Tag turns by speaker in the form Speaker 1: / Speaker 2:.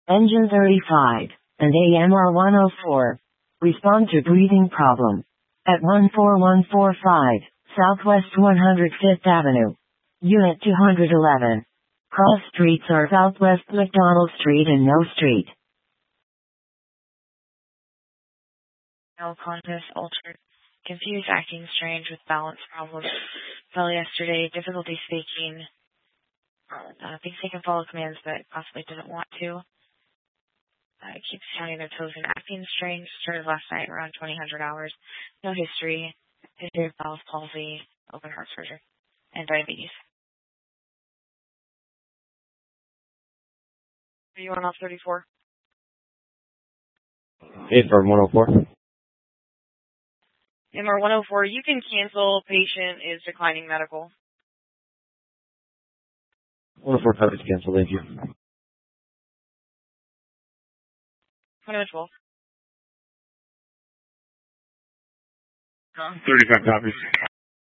Speaker 1: Engine 35 and AMR 104. Respond to breathing problem. At 14145, Southwest 105th Avenue. Unit 211. Cross streets are Southwest McDonald Street and No Street.
Speaker 2: No conscious, altered, confused, acting strange with balance problems. Fell yesterday, difficulty speaking. Thinks they can follow commands but possibly doesn't want to. Keeps counting their toes and acting strange. Started last night around 2000 hours. No history. History of Bell's palsy, open heart surgery, and diabetes. Are you on off 34?
Speaker 3: AMR 104.
Speaker 2: AMR 104, you can cancel. Patient is declining medical.
Speaker 3: 104 coverage cancel, thank you.
Speaker 2: 2112.
Speaker 4: 35 copies.